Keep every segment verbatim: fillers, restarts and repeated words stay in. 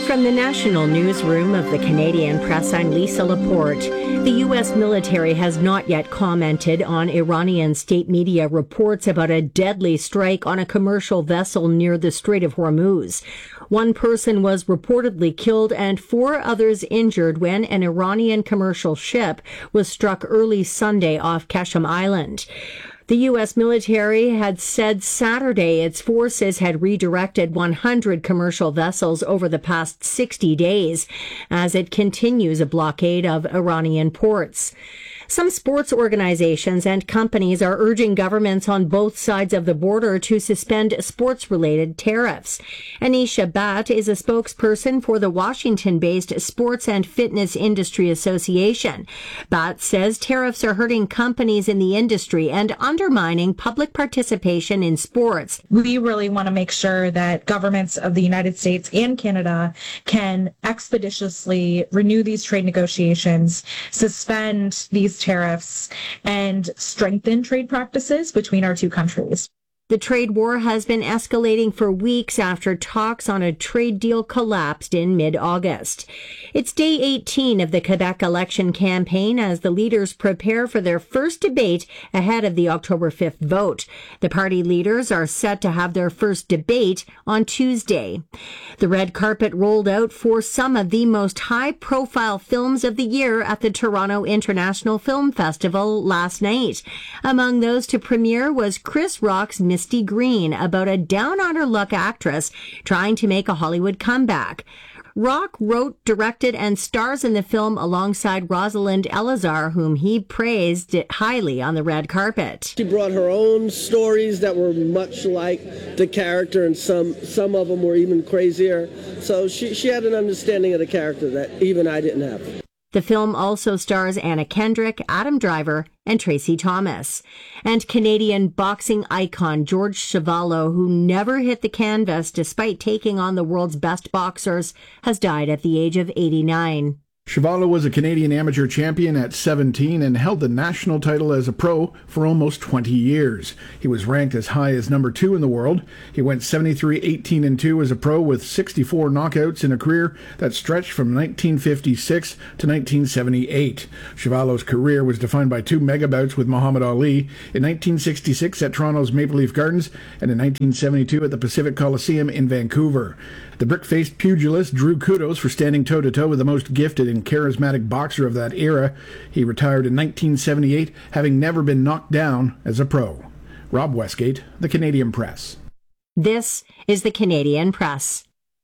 From the national newsroom of the Canadian Press, I'm Lisa Laporte. The U S military has not yet commented on Iranian state media reports about a deadly strike on a commercial vessel near the Strait of Hormuz. One person was reportedly killed and four others injured when an Iranian commercial ship was struck early Sunday off Qashm Island. The U S military had said Saturday its forces had redirected one hundred commercial vessels over the past sixty days as it continues a blockade of Iranian ports. Some sports organizations and companies are urging governments on both sides of the border to suspend sports-related tariffs. Anisha Bhatt is a spokesperson for the Washington-based Sports and Fitness Industry Association. Bhatt says tariffs are hurting companies in the industry and undermining public participation in sports. We really want to make sure that governments of the United States and Canada can expeditiously renew these trade negotiations, suspend these tariffs, and strengthen trade practices between our two countries. The trade war has been escalating for weeks after talks on a trade deal collapsed in mid-August. It's day eighteen of the Quebec election campaign as the leaders prepare for their first debate ahead of the October fifth vote. The party leaders are set to have their first debate on Tuesday. The red carpet rolled out for some of the most high-profile films of the year at the Toronto International Film Festival last night. Among those to premiere was Chris Rock's Misty Green, about a down-on-her-luck actress trying to make a Hollywood comeback. Rock wrote, directed, and stars in the film alongside Rosalind Elazar, whom he praised highly on the red carpet. She brought her own stories that were much like the character, and some some of them were even crazier. So she, she had an understanding of the character that even I didn't have. The film also stars Anna Kendrick, Adam Driver, and Tracy Thomas. And Canadian boxing icon George Chuvalo, who never hit the canvas despite taking on the world's best boxers, has died at the age of eighty-nine. Chuvalo was a Canadian amateur champion at seventeen and held the national title as a pro for almost twenty years. He was ranked as high as number two in the world. He went seventy-three eighteen and two as a pro with sixty-four knockouts in a career that stretched from nineteen fifty-six to nineteen seventy-eight. Chuvalo's career was defined by two mega bouts with Muhammad Ali in nineteen sixty-six at Toronto's Maple Leaf Gardens and in nineteen seventy-two at the Pacific Coliseum in Vancouver. The brick-faced pugilist drew kudos for standing toe-to-toe with the most gifted and charismatic boxer of that era. He retired in nineteen seventy-eight, having never been knocked down as a pro. Rob Westgate, The Canadian Press. This is The Canadian Press.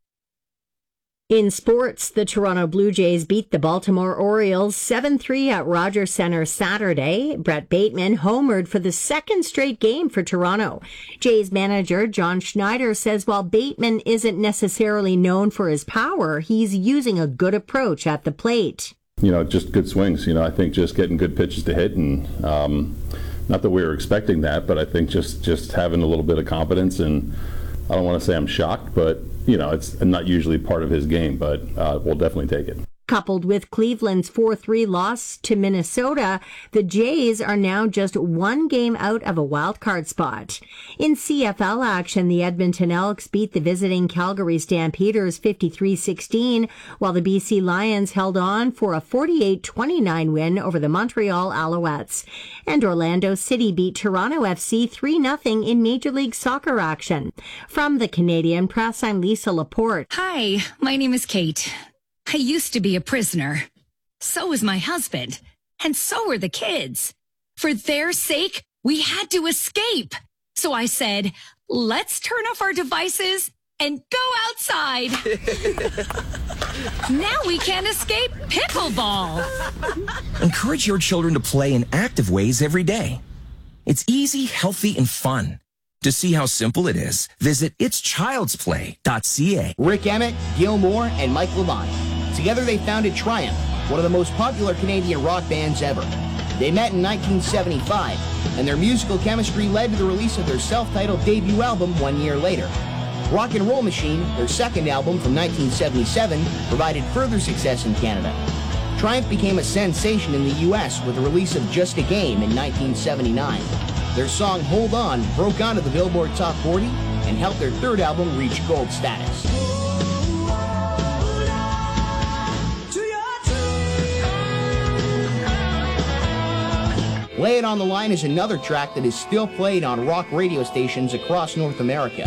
In sports, the Toronto Blue Jays beat the Baltimore Orioles seven three at Rogers Centre Saturday. Brett Bateman homered for the second straight game for Toronto. Jays manager John Schneider says while Bateman isn't necessarily known for his power, he's using a good approach at the plate. You know, just good swings. You know, I think just getting good pitches to hit, and um, not that we were expecting that, but I think just, just having a little bit of confidence, and I don't want to say I'm shocked, but you know, it's not usually part of his game, but uh, we'll definitely take it. Coupled with Cleveland's four three loss to Minnesota, the Jays are now just one game out of a wild card spot. In C F L action, the Edmonton Elks beat the visiting Calgary Stampeders fifty-three sixteen, while the B C Lions held on for a forty-eight twenty-nine win over the Montreal Alouettes. And Orlando City beat Toronto F C three nothing in Major League Soccer action. From the Canadian Press, I'm Lisa Laporte. Hi, my name is Kate. I used to be a prisoner. So was my husband. And so were the kids. For their sake, we had to escape. So I said, let's turn off our devices and go outside. Now we can escape pickleball. Encourage your children to play in active ways every day. It's easy, healthy, and fun. To see how simple it is, visit its childs play dot c a. Rick Emmett, Gil Moore, and Mike Lamont. Together they founded Triumph, one of the most popular Canadian rock bands ever. They met in nineteen seventy-five, and their musical chemistry led to the release of their self-titled debut album one year later. Rock and Roll Machine, their second album from nineteen seventy-seven, provided further success in Canada. Triumph became a sensation in the U S with the release of Just a Game in nineteen seventy-nine. Their song Hold On broke onto the Billboard Top forty and helped their third album reach gold status. Lay It on the Line is another track that is still played on rock radio stations across North America.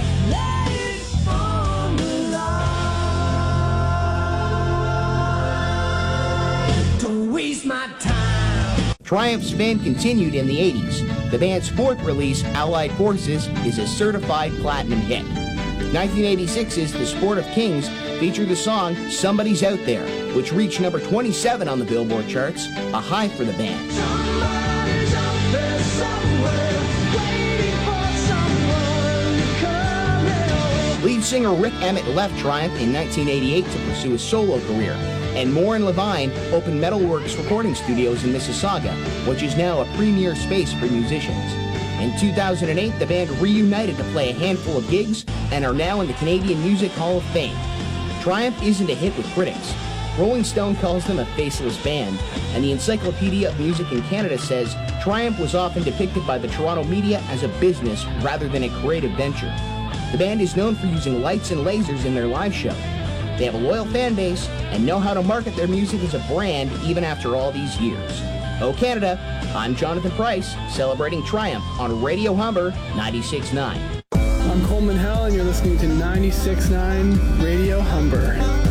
Don't waste my time. Triumph's fame continued in the eighties. The band's fourth release, Allied Forces, is a certified platinum hit. nineteen eighty-six's The Sport of Kings featured the song Somebody's Out There, which reached number twenty-seven on the Billboard charts, a high for the band. Somebody's out there somewhere, waiting for someone to come help. Lead singer Rick Emmett left Triumph in nineteen eighty-eight to pursue a solo career, and Moore and Levine opened Metalworks recording studios in Mississauga, which is now a premier space for musicians. In two thousand eight, the band reunited to play a handful of gigs and are now in the Canadian Music Hall of Fame. Triumph isn't a hit with critics. Rolling Stone calls them a faceless band, and the Encyclopedia of Music in Canada says Triumph was often depicted by the Toronto media as a business rather than a creative venture. The band is known for using lights and lasers in their live show. They have a loyal fan base and know how to market their music as a brand even after all these years. Oh Canada, I'm Jonathan Price, celebrating Triumph on Radio Humber ninety-six point nine. I'm Coleman Hell, and you're listening to ninety-six point nine Radio Humber.